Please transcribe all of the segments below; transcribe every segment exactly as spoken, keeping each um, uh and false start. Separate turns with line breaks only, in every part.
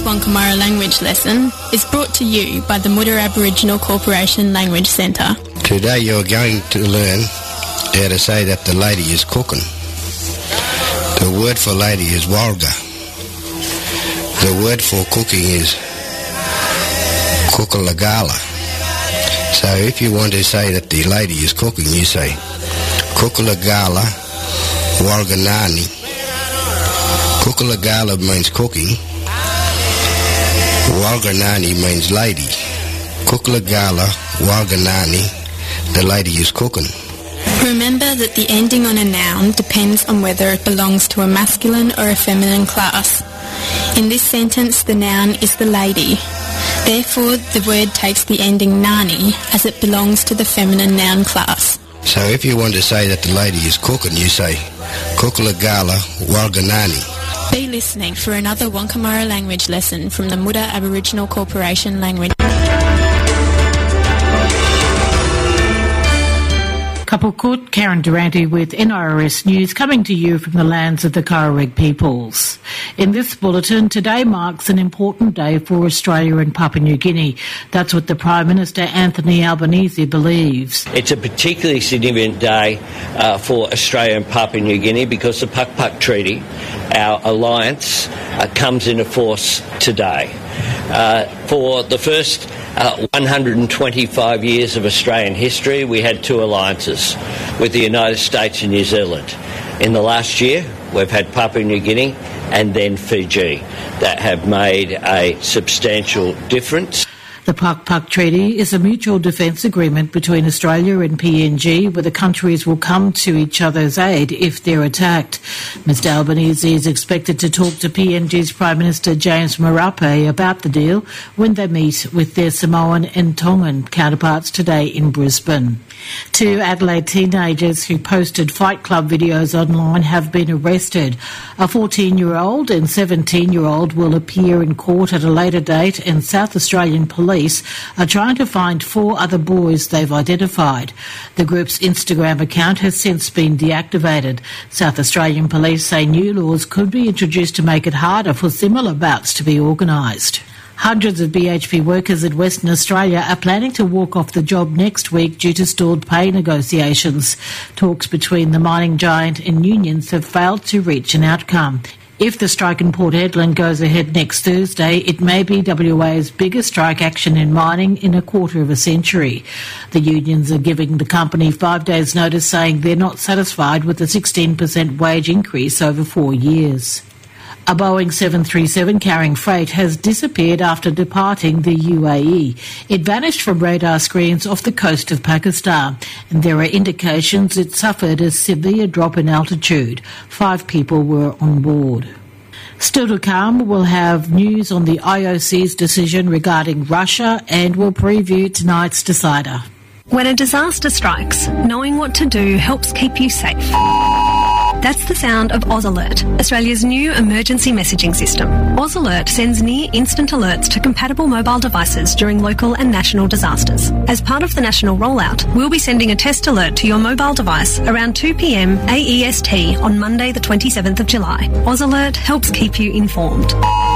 Wankamara language lesson is brought to you by the Muda Aboriginal Corporation Language Centre.
Today you're going to learn how to say that the lady is cooking. The word for lady is walga. The word for cooking is kukulagala. So if you want to say that the lady is cooking, you say kukulagala walganani. Kukulagala means cooking. Walganani means lady. Kukulagala walganani, the lady is cooking.
Remember that the ending on a noun depends on whether it belongs to a masculine or a feminine class. In this sentence, the noun is the lady. Therefore, the word takes the ending nani as it belongs to the feminine noun class.
So if you want to say that the lady is cooking, you say kukulagala walganani.
Be listening for another Wankamara language lesson from the Muda Aboriginal Corporation Language.
Kapukut, Karen Durante with N R S News, coming to you from the lands of the Kararig peoples. In this bulletin, today marks an important day for Australia and Papua New Guinea. That's what the Prime Minister Anthony Albanese believes.
It's a particularly significant day uh, for Australia and Papua New Guinea because the Puck Puck Treaty, our alliance, uh, comes into force today. Uh, for the first uh, one hundred twenty-five years of Australian history, we had two alliances with the United States and New Zealand. In the last year, we've had Papua New Guinea and then Fiji that have made a substantial difference.
The Puck Puck Treaty is a mutual defence agreement between Australia and P N G where the countries will come to each other's aid if they're attacked. Mister Albanese is expected to talk to P N G's Prime Minister James Marape about the deal when they meet with their Samoan and Tongan counterparts today in Brisbane. Two Adelaide teenagers who posted Fight Club videos online have been arrested. A fourteen-year-old and seventeen-year-old will appear in court at a later date, and South Australian police are trying to find four other boys they've identified. The group's Instagram account has since been deactivated. South Australian police say new laws could be introduced to make it harder for similar bouts to be organised. Hundreds of B H P workers in Western Australia are planning to walk off the job next week due to stalled pay negotiations. Talks between the mining giant and unions have failed to reach an outcome. If the strike in Port Hedland goes ahead next Thursday, it may be W A's biggest strike action in mining in a quarter of a century. The unions are giving the company five days' notice, saying they're not satisfied with the sixteen percent wage increase over four years. A Boeing seven thirty-seven carrying freight has disappeared after departing the U A E. It vanished from radar screens off the coast of Pakistan, and there are indications it suffered a severe drop in altitude. Five people were on board. Still to come, we'll have news on the I O C's decision regarding Russia, and we'll preview tonight's decider.
When a disaster strikes, knowing what to do helps keep you safe. That's the sound of AusAlert, Australia's new emergency messaging system. AusAlert sends near-instant alerts to compatible mobile devices during local and national disasters. As part of the national rollout, we'll be sending a test alert to your mobile device around two p.m. A E S T on Monday the twenty-seventh of July. AusAlert helps keep you informed.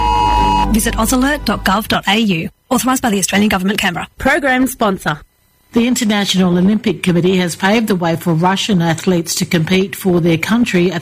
Visit ausalert dot gov dot a u. Authorised by the Australian Government, Canberra.
Program sponsor.
The International Olympic Committee has paved the way for Russian athletes to compete for their country at